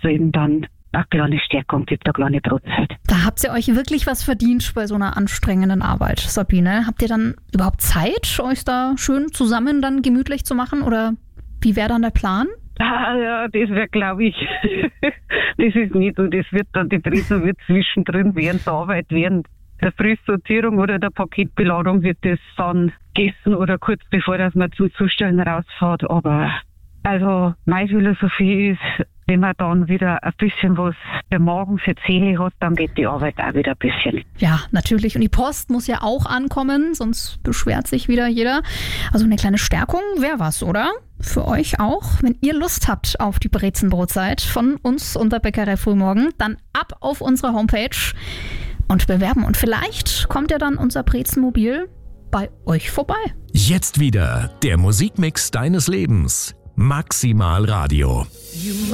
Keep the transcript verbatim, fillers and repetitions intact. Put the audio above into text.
es eben dann eine kleine Stärkung gibt, eine kleine Brotzeit. Da habt ihr euch wirklich was verdient bei so einer anstrengenden Arbeit, Sabine. Habt ihr dann überhaupt Zeit, euch da schön zusammen dann gemütlich zu machen oder wie wäre dann der Plan? Ah, ja, das wäre, glaube ich, das ist nicht so. Das wird dann, die Brezel wird zwischendrin während der Arbeit, während der Frühsortierung oder der Paketbeladung wird das dann gegessen oder kurz bevor dass man zum Zustellen rausfährt. Aber also meine Philosophie ist, wenn man dann wieder ein bisschen was der Magen für Zähne hat, dann geht die Arbeit auch wieder ein bisschen. Ja, natürlich. Und die Post muss ja auch ankommen, sonst beschwert sich wieder jeder. Also eine kleine Stärkung wäre was, oder? Für euch auch. Wenn ihr Lust habt auf die Brezenbrotzeit von uns und der Bäckerei Frühmorgen, dann ab auf unsere Homepage und bewerben. Und vielleicht kommt ja dann unser Brezenmobil bei euch vorbei. Jetzt wieder der Musikmix deines Lebens. Maximal Radio.